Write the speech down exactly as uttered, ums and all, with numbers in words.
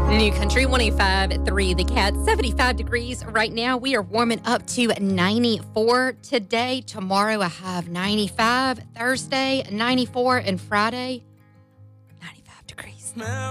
New Country one oh five point three, The Cat, seventy-five degrees right now. We are warming up to ninety-four today. Tomorrow I have ninety-five. Thursday, ninety-four. And Friday, ninety-five degrees.